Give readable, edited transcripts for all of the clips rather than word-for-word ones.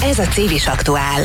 Ez a Civis Aktuál.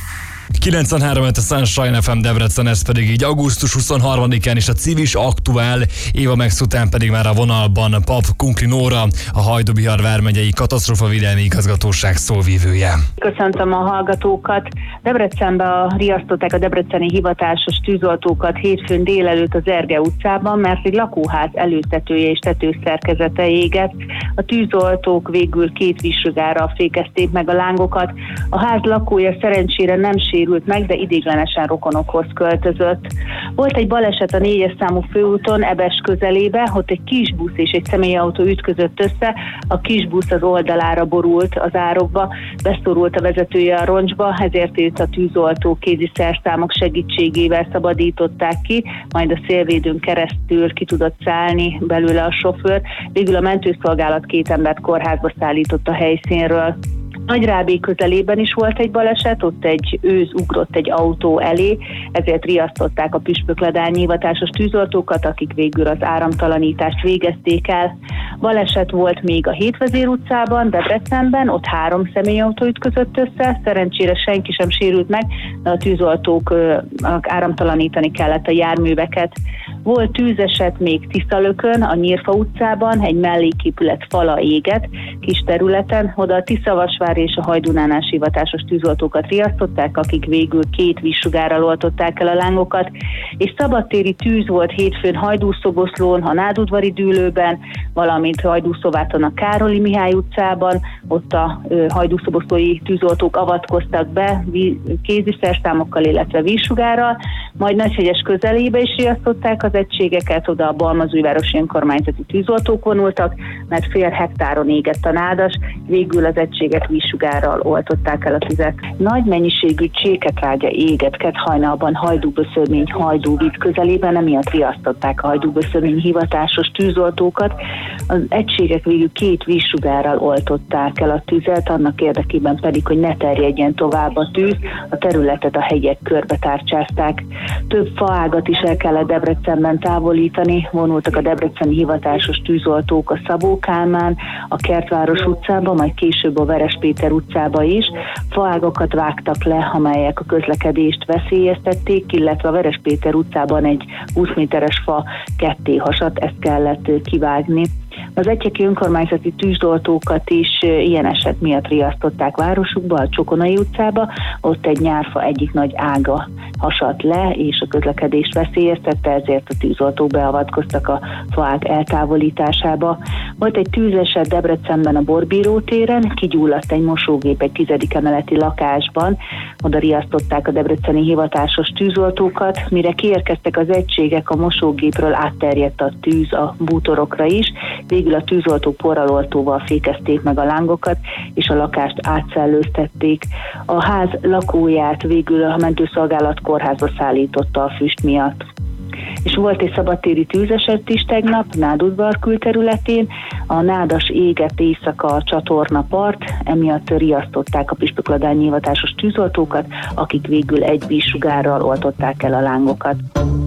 93-et a Sunshine FM Debrecen, ez pedig így augusztus 23-án is a Civis Aktuál, Éva Max után pedig már a vonalban Pap Kunkli Nóra, a Hajdú-Bihar vármegyei katasztrófavédelmi igazgatóság szóvivője. Köszöntöm a hallgatókat. Debrecenbe riasztották a debreceni hivatásos tűzoltókat hétfőn délelőtt az Erge utcában, mert egy lakóház előtetője és tetőszerkezete égett. A tűzoltók végül 2 vízsugárral fékezték meg a lángokat. A ház lakója szerencsére nem sérült meg, de ideiglenesen rokonokhoz költözött. Volt egy baleset a 4-es számú főúton Ebes közelébe, ott egy kisbusz és egy személyautó ütközött össze, a kisbusz az oldalára borult az árokba, beszorult a vezetője a roncsba, ezért itt a tűzoltó kézi szerszámok segítségével szabadították ki, majd a szélvédőn keresztül ki tudott szállni belőle a sofőr. Végül a mentőszolgálat 2 embert kórházba szállított a helyszínről. Nagyrábé közelében is volt egy baleset, ott egy őz ugrott egy autó elé, ezért riasztották a püspökladányi hivatásos tűzoltókat, akik végül az áramtalanítást végezték el. Baleset volt még a Hétvezér utcában, Debrecenben, ott 3 személyautó ütközött össze, szerencsére senki sem sérült meg, de a tűzoltók áramtalanítani kellett a járműveket. Volt tűzeset még Tiszalökön, a Nyírfa utcában, egy melléképület fala égett kis területen, oda a Tiszavasvár és a Hajdúnánás hivatásos tűzoltókat riasztották, akik végül 2 vízsugárral oltották el a lángokat, és szabadtéri tűz volt hétfőn Hajdúszoboszlón, a Nádudvari dűlőben, valamint Hajdúszováton a Károli Mihály utcában, ott a hajdúszoboszlói tűzoltók avatkoztak be kéziszerszámokkal, illetve vízsugárral, majd Nagyhegyes közelébe is riasztották az egységeket, oda a Balmazújvárosi önkormányzati tűzoltók vonultak, mert fél hektáron égett a nádas, végül az egységek vízsugárral oltották el a tüzet. Nagy mennyiségű cséketrágya égett Kethajnalban, Hajdú-Böszörmény, Hajdú-Vid közelében, emiatt riasztották a Hajdú-Böszörmény hivatásos tűzoltókat. Az egységek végül 2 vízsugárral oltották el a tüzet, annak érdekében pedig, hogy ne terjedjen tovább a tűz, a területet a hegyek körbe tárcsázták. Több faágat is el kellett Debrecenben távolítani, vonultak a debreceni hivatásos tűzoltók a Szabó Kálmán, a Kertváros utcába, majd később a Veres Péter utcába is. Faágakat vágtak le, amelyek a közlekedést veszélyeztették, illetve a Veres Péter utcában egy 20 méteres fa ketté hasadt, ezt kellett kivágni. Az egyeki önkormányzati tűzoltókat is ilyen eset miatt riasztották városukba, a Csokonai utcába, ott egy nyárfa egyik nagy ága hasadt le, és a közlekedést veszélyeztette, ezért a tűzoltók beavatkoztak a faák eltávolításába. Volt egy tűzeset Debrecenben a Borbíró téren, kigyulladt egy mosógép egy 10. emeleti lakásban, oda riasztották a debreceni hivatásos tűzoltókat, mire kiérkeztek az egységek, a mosógépről átterjedt a tűz a bútorokra is, végül a tűzoltók porraloltóval fékezték meg a lángokat, és a lakást átszellőztették. A ház lakóját végül a mentőszolgálat kórházba szállította a füst miatt. És volt egy szabadtéri tűzeset is tegnap Nádudvar külterületén, a nádas égett éjszaka a csatornapart, emiatt riasztották a püspökladányi hivatásos tűzoltókat, akik végül 1 vízsugárral oltották el a lángokat.